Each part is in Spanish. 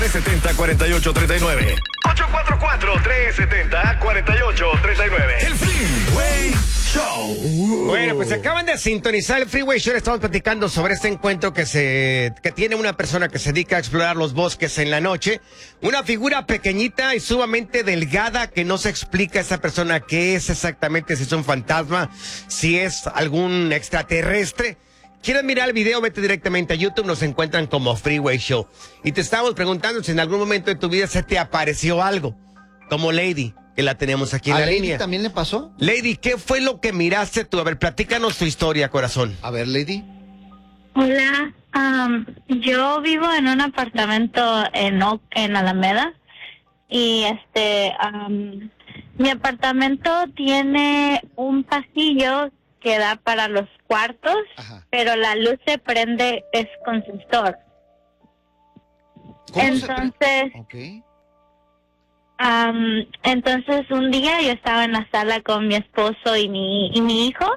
844-370-4839. 844-370-4839. El Freeway Show. Bueno, pues acaban de sintonizar el Freeway Show. Estamos platicando sobre este encuentro que tiene una persona que se dedica a explorar los bosques en la noche. Una figura pequeñita y sumamente delgada que no se explica a esa persona qué es exactamente, si es un fantasma, si es algún extraterrestre. ¿Quieres mirar el video? Vete directamente a YouTube, nos encuentran como Freeway Show. Y te estábamos preguntando si en algún momento de tu vida se te apareció algo, como Lady, que la tenemos aquí en la Lady línea. ¿También le pasó? Lady, ¿qué fue lo que miraste tú? A ver, platícanos tu historia, corazón. A ver, Lady. Hola, yo vivo en un apartamento en Alameda y mi apartamento tiene un pasillo que da para los cuartos. Ajá. Pero la luz se prende es con sensor. Entonces, okay. Entonces un día yo estaba en la sala con mi esposo y mi hijo.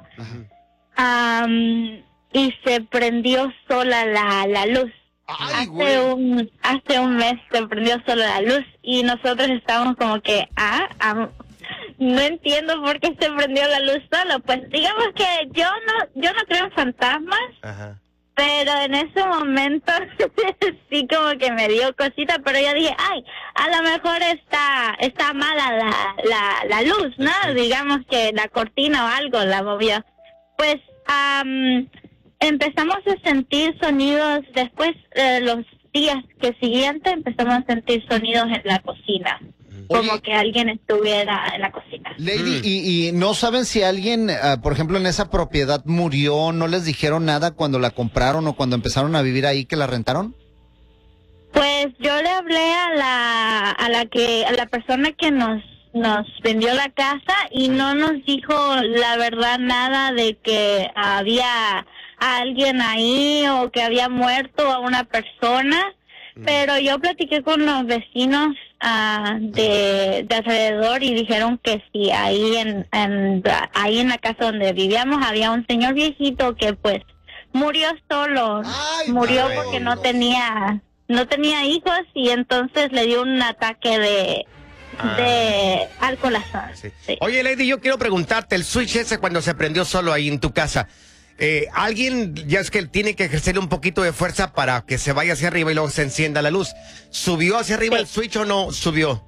Y se prendió sola la luz. Ay, hace un mes se prendió sola la luz y nosotros estábamos como que no entiendo por qué se prendió la luz solo. Pues digamos que yo no creo en fantasmas. Ajá. Pero en ese momento sí como que me dio cosita, pero yo dije, ay, a lo mejor está mala la luz, ¿no? Sí. Digamos que la cortina o algo la movió. Pues empezamos a sentir sonidos después, los días que siguientes empezamos a sentir sonidos en la cocina. Como que alguien estuviera en la cocina. Lady, ¿y no saben si alguien, por ejemplo, en esa propiedad murió? ¿No les dijeron nada cuando la compraron o cuando empezaron a vivir ahí que la rentaron? Pues yo le hablé a la persona que nos vendió la casa y no nos dijo la verdad nada de que había alguien ahí o que había muerto a una persona. Pero yo platiqué con los vecinos de alrededor y dijeron que sí, ahí en la casa donde vivíamos había un señor viejito que pues murió solo. Ay, murió porque no tenía hijos y entonces le dio un ataque al corazón. Sí. Sí. Oye, Lady, yo quiero preguntarte, el switch ese cuando se prendió solo ahí en tu casa, alguien ya es que tiene que ejercer un poquito de fuerza para que se vaya hacia arriba y luego se encienda la luz. ¿Subió hacia arriba el switch o no subió?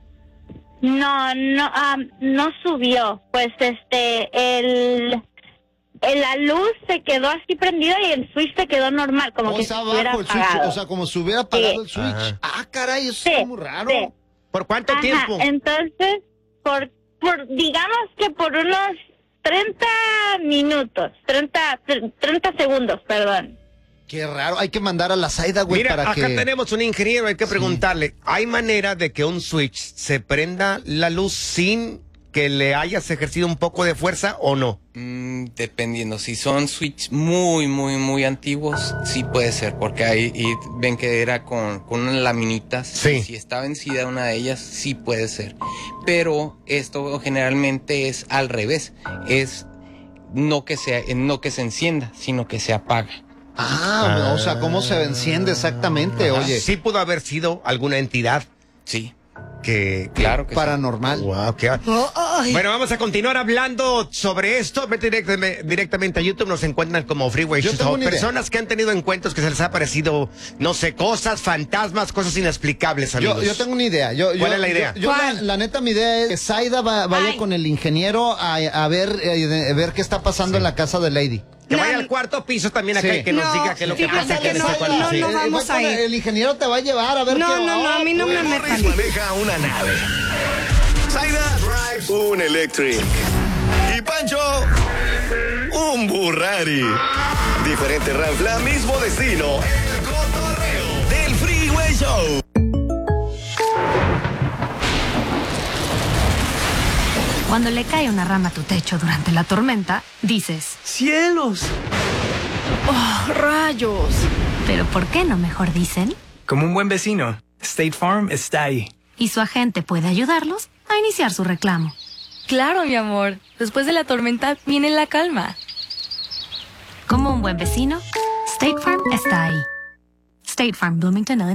No subió. Pues la luz se quedó así prendida y el switch se quedó normal, como que se hubiera apagado. O sea, como si hubiera apagado el switch. Ajá. Caray, eso está muy raro. Sí. ¿Por cuánto tiempo? Entonces, por digamos que por unos 30 segundos, perdón. Qué raro, hay que mandar a la Zaida, güey, Mira, para acá que... tenemos un ingeniero, hay que preguntarle, ¿hay manera de que un switch se prenda la luz sin que le hayas ejercido un poco de fuerza o no? Dependiendo, si son switch muy, muy, muy antiguos, sí puede ser, porque ahí ven que era con unas laminitas. Sí. Si está vencida una de ellas, sí puede ser. Pero esto generalmente es al revés, es no que se encienda, sino que se apaga. O sea, ¿cómo se enciende exactamente? Ajá. Oye. Sí pudo haber sido alguna entidad. Sí. Claro que paranormal. Sí. Wow, bueno, vamos a continuar hablando sobre esto. Vete directamente a YouTube, nos encuentran como Freeway Show. Personas que han tenido encuentros que se les ha aparecido, no sé, cosas, fantasmas, cosas inexplicables, amigos. Yo tengo una idea. ¿Cuál es la idea? La neta, mi idea es que Zaida vaya con el ingeniero a ver qué está pasando en la casa de Lady. Que vaya al cuarto piso también acá y que nos diga qué es lo que pasa. No vamos a ir. El ingeniero te va a llevar a ver qué... No, a mí no me metan. Maneja una nave. Zaida drives un Electric. Y Pancho, un Burrari. Diferente ranfla, mismo destino. El cotorreo del Freeway Show. Cuando le cae una rama a tu techo durante la tormenta, dices... ¡Cielos! ¡Oh, rayos! Pero ¿por qué no mejor dicen? Como un buen vecino, State Farm está ahí. Y su agente puede ayudarlos a iniciar su reclamo. Claro, mi amor. Después de la tormenta viene la calma. Como un buen vecino, State Farm está ahí. State Farm, Bloomington, Illinois.